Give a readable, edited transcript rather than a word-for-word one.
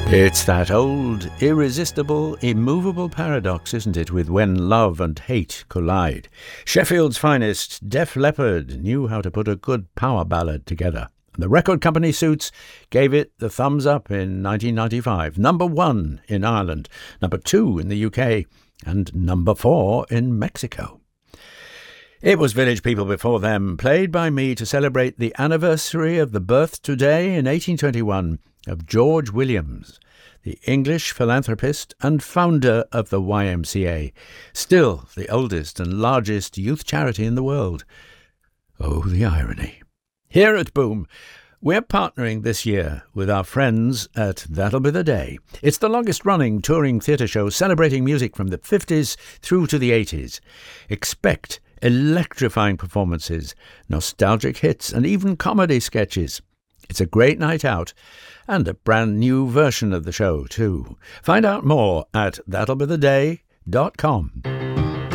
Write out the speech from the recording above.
It's that old, irresistible, immovable paradox, isn't it, with when love and hate collide. Sheffield's finest, Def Leppard, knew how to put a good power ballad together. The record company Suits gave it the thumbs up in 1995, number 1 in Ireland, number 2 in the UK, and number 4 in Mexico. It was Village People before them, played by me to celebrate the anniversary of the birth today in 1821 of George Williams, the English philanthropist and founder of the YMCA, still the oldest and largest youth charity in the world. Oh, the irony. Here at Boom, we're partnering this year with our friends at That'll Be the Day. It's the longest-running touring theatre show celebrating music from the 50s through to the 80s. Expect electrifying performances, nostalgic hits, and even comedy sketches. It's a great night out, and a brand new version of the show, too. Find out more at that'llbetheday.com.